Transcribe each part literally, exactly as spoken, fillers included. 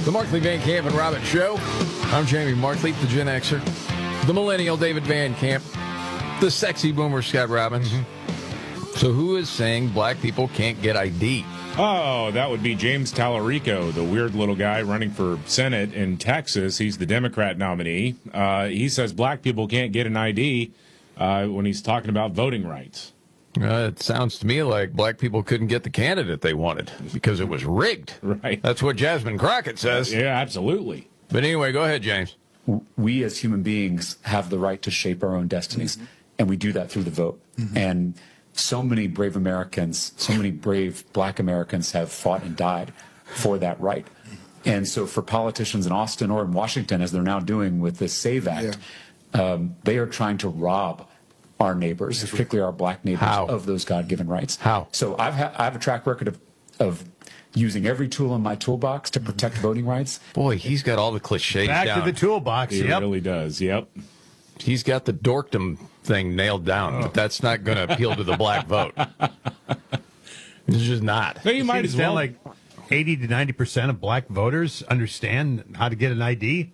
The Markley, Van Camp, and Robbins Show. I'm Jamie Markley, the Gen Xer. The Millennial, David Van Camp. The sexy boomer, Scott Robbins. Mm-hmm. So who is saying black people can't get I D? Oh, that would be James Tallarico, the weird little guy running for Senate in Texas. He's the Democrat nominee. Uh, he says black people can't get an I D uh, when he's talking about voting rights. Uh, it sounds to me like black people couldn't get the candidate they wanted because it was rigged. Right. That's what Jasmine Crockett says. Yeah, absolutely. But anyway, go ahead, James. We as human beings have the right to shape our own destinies, mm-hmm. and we do that through the vote. Mm-hmm. And so many brave Americans, so many brave black Americans have fought and died for that right. And so for politicians in Austin or in Washington, as they're now doing with this SAVE Act, yeah. um, they are trying to rob our neighbors, particularly our black neighbors, How? of those God-given rights. How? So I've ha- I have a track record of, of using every tool in my toolbox to protect voting rights. Boy, he's got all the cliches Back down. to the toolbox, He yep. really does, yep. He's got the dorkdom thing nailed down, oh. but that's not going to appeal to the black vote. It's just not. So you It might seems as well. like eighty to ninety percent of black voters understand how to get an I D.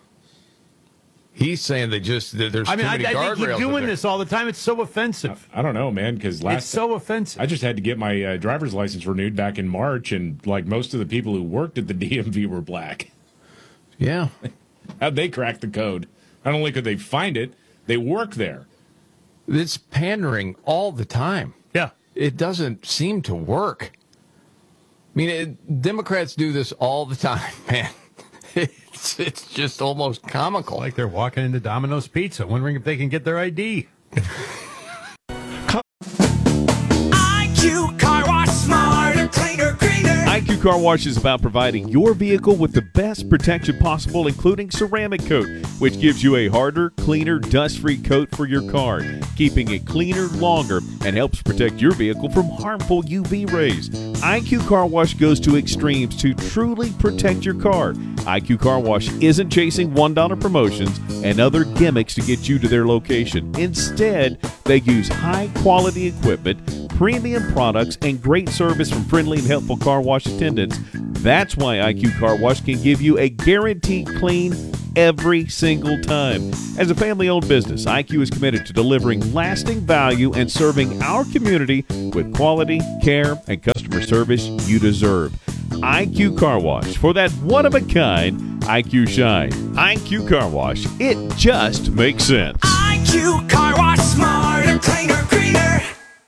He's saying they just there's I mean, too I, many I, guardrails. they keep doing this all the time. It's so offensive. I don't know, man, because last It's so offensive. I just had to get my uh, driver's license renewed back in March, and like most of the people who worked at the D M V were black. Yeah. How'd they crack the code? Not only could they find it, they work there. It's pandering all the time. Yeah. It doesn't seem to work. I mean, it, Democrats do this all the time, man. It's, it's just almost comical. Like they're walking into Domino's Pizza, wondering if they can get their I D. I Q Car Wash, smarter, cleaner, greener. I Q Car Wash is about providing your vehicle with the best protection possible, including ceramic coat, which gives you a harder, cleaner, dust-free coat for your car, keeping it cleaner longer and helps protect your vehicle from harmful U V rays. I Q Car Wash goes to extremes to truly protect your car. I Q Car Wash isn't chasing one dollar promotions and other gimmicks to get you to their location. Instead, they use high-quality equipment, premium products, and great service from friendly and helpful car wash attendants. That's why I Q Car Wash can give you a guaranteed clean every single time. As a family-owned business, I Q is committed to delivering lasting value and serving our community with quality, care, and customer service you deserve. I Q Car Wash, for that one-of-a-kind I Q shine. I Q Car Wash, it just makes sense. I Q Car Wash, smarter, cleaner, greener.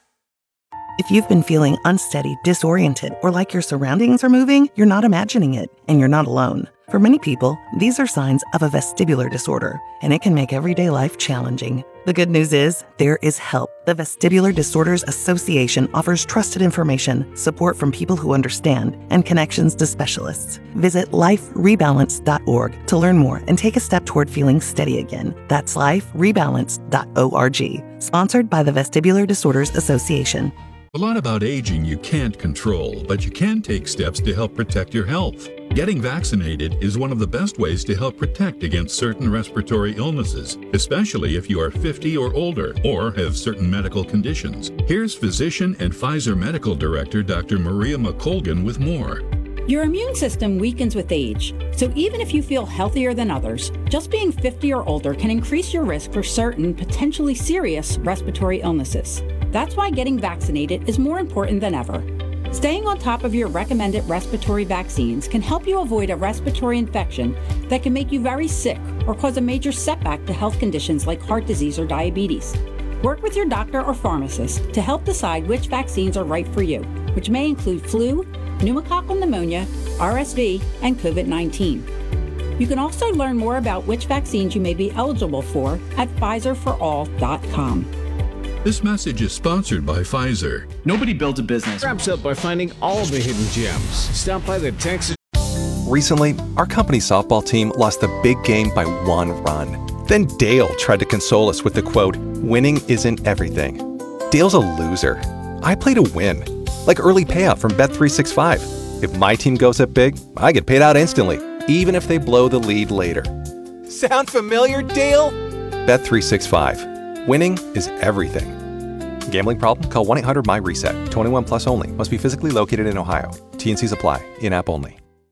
If you've been feeling unsteady, disoriented, or like your surroundings are moving, you're not imagining it, and you're not alone. For many people, these are signs of a vestibular disorder, and it can make everyday life challenging. The good news is, there is help. The Vestibular Disorders Association offers trusted information, support from people who understand, and connections to specialists. Visit life rebalance dot org to learn more and take a step toward feeling steady again. That's life rebalance dot org. Sponsored by the Vestibular Disorders Association. A lot about aging you can't control, but you can take steps to help protect your health. Getting vaccinated is one of the best ways to help protect against certain respiratory illnesses, especially if you are fifty or older or have certain medical conditions. Here's physician and Pfizer Medical Director Doctor Maria McColgan with more. Your immune system weakens with age, so even if you feel healthier than others, just being fifty or older can increase your risk for certain potentially serious respiratory illnesses. That's why getting vaccinated is more important than ever. Staying on top of your recommended respiratory vaccines can help you avoid a respiratory infection that can make you very sick or cause a major setback to health conditions like heart disease or diabetes. Work with your doctor or pharmacist to help decide which vaccines are right for you, which may include flu, pneumococcal pneumonia, R S V, and COVID nineteen. You can also learn more about which vaccines you may be eligible for at Pfizer for all dot com. This message is sponsored by Pfizer. Nobody builds a business. Wraps up by finding all the hidden gems. Stop by the Texas. Recently, our company's softball team lost the big game by one run. Then Dale tried to console us with the quote, "Winning isn't everything." Dale's a loser. I play to win. Like early payout from Bet three sixty-five. If my team goes up big, I get paid out instantly, even if they blow the lead later. Sound familiar, Dale? Bet three sixty-five. Winning is everything. Gambling problem? Call one eight hundred M Y RESET. twenty-one plus only. Must be physically located in Ohio. T and C's apply. In-app only.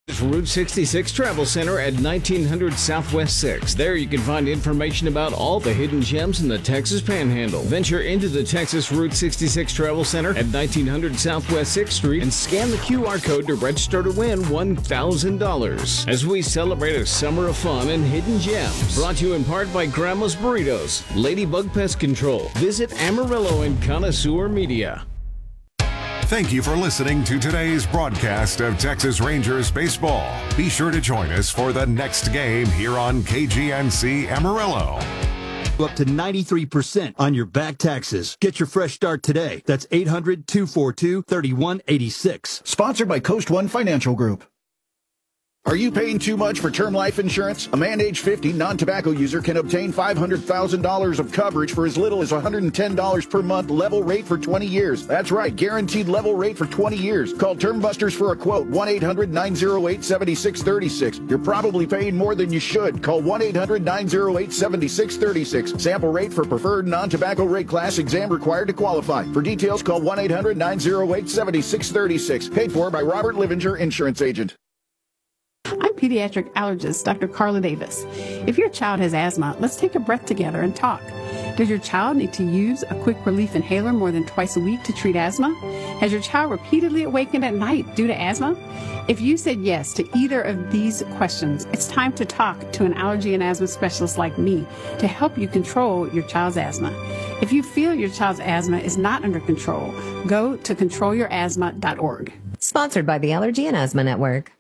Route sixty-six Travel Center at nineteen hundred Southwest sixth. There you can find information about all the hidden gems in the Texas Panhandle. Venture into the Texas Route sixty-six Travel Center at nineteen hundred Southwest sixth Street and scan the Q R code to register to win one thousand dollars as we celebrate a summer of fun and hidden gems. Brought to you in part by Grandma's Burritos, Ladybug Pest Control. Visit Amarillo and Connoisseur Media. Thank you for listening to today's broadcast of Texas Rangers baseball. Be sure to join us for the next game here on K G N C Amarillo. Up to ninety-three percent on your back taxes. Get your fresh start today. That's eight hundred, two four two, three one eight six. Sponsored by Coast One Financial Group. Are you paying too much for term life insurance? A man age fifty, non-tobacco user can obtain five hundred thousand dollars of coverage for as little as one hundred ten dollars per month, level rate for twenty years. That's right, guaranteed level rate for twenty years. Call Term Busters for a quote, one eight hundred, nine oh eight, seven six three six. You're probably paying more than you should. Call one eight hundred, nine oh eight, seven six three six. Sample rate for preferred non-tobacco rate class, exam required to qualify. For details, call one eight hundred, nine oh eight, seven six three six. Paid for by Robert Livinger, Insurance Agent. I'm pediatric allergist Doctor Carla Davis. If your child has asthma, let's take a breath together and talk. Does your child need to use a quick relief inhaler more than twice a week to treat asthma? Has your child repeatedly awakened at night due to asthma? If you said yes to either of these questions, it's time to talk to an allergy and asthma specialist like me to help you control your child's asthma. If you feel your child's asthma is not under control, go to control your asthma dot org. Sponsored by the Allergy and Asthma Network.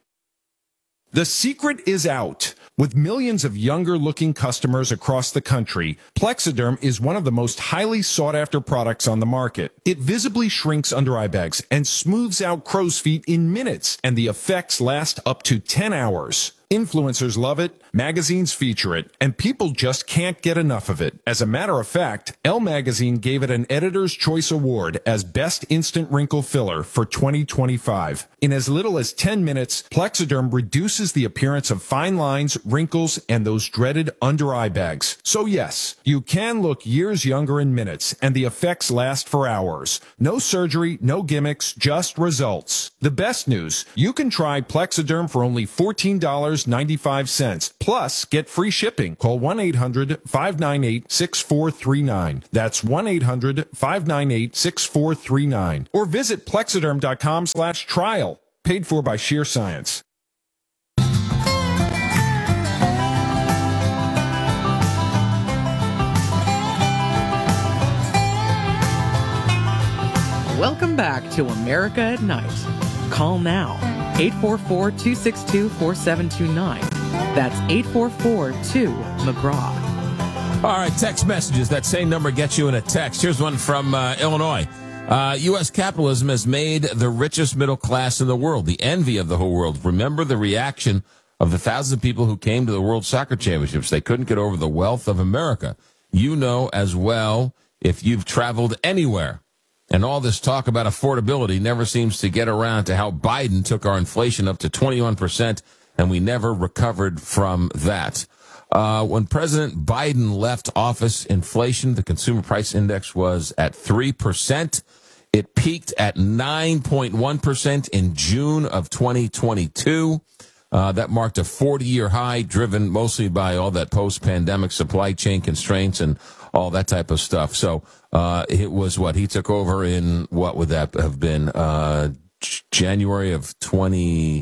The secret is out. With millions of younger-looking customers across the country, Plexiderm is one of the most highly sought-after products on the market. It visibly shrinks under eye bags and smooths out crow's feet in minutes, and the effects last up to ten hours. Influencers love it, magazines feature it, and people just can't get enough of it. As a matter of fact, Elle Magazine gave it an Editor's Choice Award as Best Instant Wrinkle Filler for twenty twenty-five. In as little as ten minutes, Plexiderm reduces the appearance of fine lines, wrinkles, and those dreaded under-eye bags. So yes, you can look years younger in minutes, and the effects last for hours. No surgery, no gimmicks, just results. The best news, you can try Plexiderm for only fourteen dollars and ninety-five cents. Plus, get free shipping. Call one eight hundred, five nine eight, six four three nine. That's one eight hundred, five nine eight, six four three nine. Or visit plexiderm.com slash trial. Paid for by Sheer Science. Welcome back to America at Night. Call now. eight four four, two six two, four seven two nine. That's eight four four, two, McGraw. All right, text messages. That same number gets you in a text. Here's one from uh, Illinois. Uh, U S capitalism has made the richest middle class in the world, the envy of the whole world. Remember the reaction of the thousands of people who came to the World Soccer Championships. They couldn't get over the wealth of America. You know as well if you've traveled anywhere. And all this talk about affordability never seems to get around to how Biden took our inflation up to twenty-one percent, and we never recovered from that. Uh, when President Biden left office, inflation, the consumer price index, was at three percent. It peaked at nine point one percent in June of twenty twenty-two. Uh, that marked a forty-year high, driven mostly by all that post-pandemic supply chain constraints and all that type of stuff. So uh, it was what he took over in, what would that have been, uh, January of twenty-one?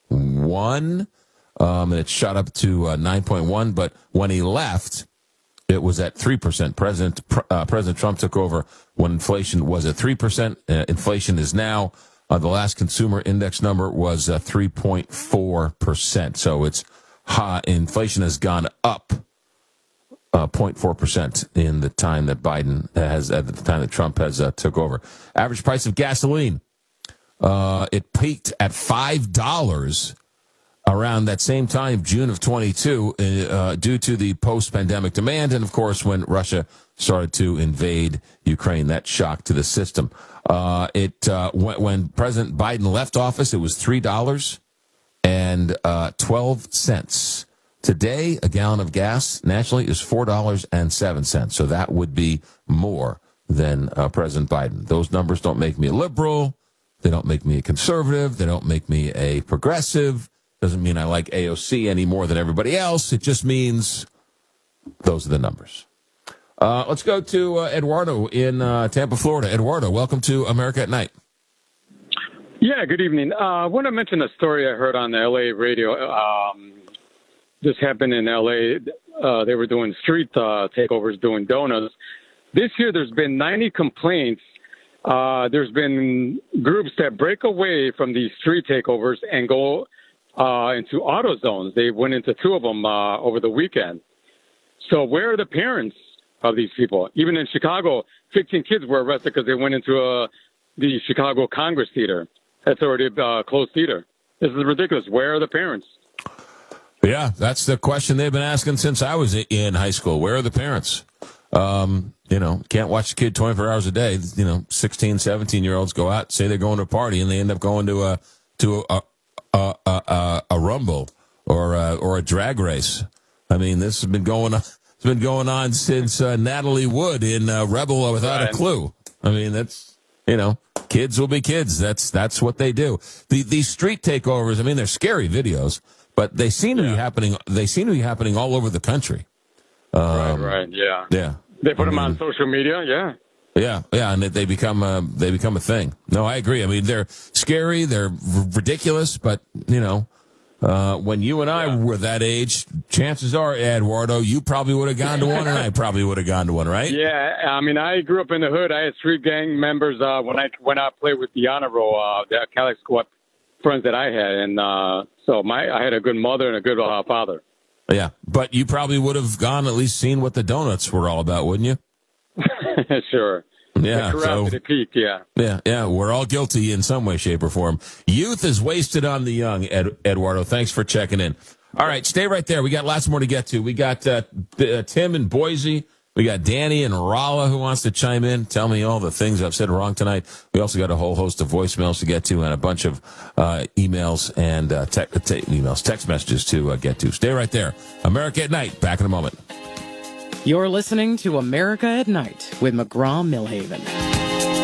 Um, and it shot up to uh, nine point one. But when he left, it was at three percent. President uh, President Trump took over when inflation was at three percent. Uh, inflation is now, uh, the last consumer index number was uh, three point four percent. So it's high. Inflation has gone up uh, zero point four percent in the time that Biden has, at the time that Trump has uh, took over. Average price of gasoline, uh, it peaked at five dollars around that same time, June of twenty-two, uh, due to the post-pandemic demand. And, of course, when Russia started to invade Ukraine, that shock to the system. Uh, it uh, when, when President Biden left office, it was three dollars and twelve cents. Today, a gallon of gas nationally is four dollars and seven cents. So that would be more than uh, President Biden. Those numbers don't make me a liberal. They don't make me a conservative. They don't make me a progressive. Doesn't mean I like A O C any more than everybody else. It just means those are the numbers. Uh, let's go to uh, Eduardo in uh, Tampa, Florida. Eduardo, welcome to America at Night. Yeah, good evening. Uh, I want to mention a story I heard on the L A radio. Um, this happened in L A. Uh, they were doing street uh, takeovers, doing donuts. This year, there's been ninety complaints. Uh, there's been groups that break away from these street takeovers and go uh, into auto zones. They went into two of them uh, over the weekend. So where are the parents of these people? Even in Chicago, fifteen kids were arrested because they went into uh, the Chicago Congress Theater. That's already a uh, closed theater. This is ridiculous. Where are the parents? Yeah, that's the question they've been asking since I was in high school. Where are the parents? Um, you know, can't watch the kid twenty-four hours a day. You know, sixteen, seventeen-year-olds go out, say they're going to a party, and they end up going to a to a a, a, a, a rumble or a, or a drag race. I mean, this has been going on. It's been going on since uh, Natalie Wood in uh, Rebel Without Right. a Clue. I mean, that's, you know, kids will be kids. That's that's what they do. The these street takeovers. I mean, they're scary videos, but they seem to be happening. They seem to be happening all over the country. Um, right, right, yeah. Yeah. They put I them on mean, social media, yeah. Yeah, yeah, and they become a, they become a thing. No, I agree. I mean, they're scary, they're r- ridiculous, but you know, uh, when you and I were that age, chances are, Eduardo, you probably would have gone to one, and I probably would have gone to one, right? Yeah, I mean, I grew up in the hood. I had street gang members uh, when I went out played with the honor roll, uh, the Cali squad friends that I had, and uh, so my I had a good mother and a good uh, father. Yeah, but you probably would have gone at least seen what the donuts were all about, wouldn't you? Sure. Yeah, The corral so- to the peak, yeah. Yeah, yeah, we're all guilty in some way, shape, or form. Youth is wasted on the young, Ed, Eduardo. Thanks for checking in. All right, stay right there. We got lots more to get to. We got uh, uh, Tim in Boise. We got Danny in Rolla who wants to chime in, tell me all the things I've said wrong tonight. We also got a whole host of voicemails to get to and a bunch of uh, emails and uh, te- te- emails, text messages to uh, get to. Stay right there. America at Night. Back in a moment. You're listening to America at Night with McGraw-Millhaven.